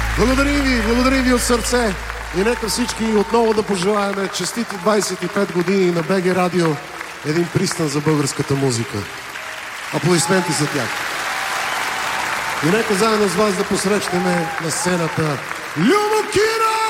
Благодарим ви от сърце. И нека всички отново да пожелаем честити 25 години на БГ Радио, един пристан за българската музика. Аплодисменти за тях. И нека заедно с вас да посрещнем на сцената Любо Кира!